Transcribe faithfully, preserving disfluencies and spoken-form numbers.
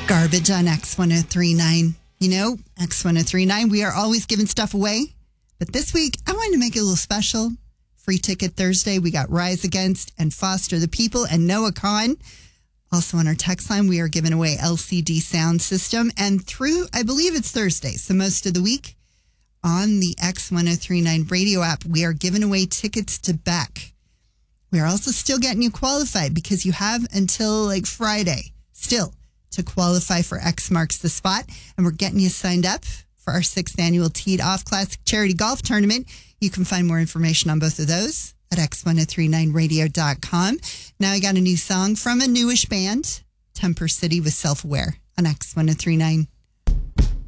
Garbage on X ten thirty-nine. You know, X ten thirty-nine, we are always giving stuff away. But this week, I wanted to make it a little special. Free Ticket Thursday. We got Rise Against and Foster the People and Noah Kahan. Also on our text line, we are giving away L C D sound system. And through, I believe it's Thursday, so most of the week, on the X ten thirty-nine radio app, we are giving away tickets to Beck. We are also still getting you qualified because you have until like Friday still to qualify for X Marks the Spot. And we're getting you signed up for our sixth annual Teed Off Classic Charity Golf Tournament. You can find more information on both of those at x ten thirty-nine radio dot com. Now I got a new song from a newish band, Temper City with Self-Aware on X ten thirty-nine.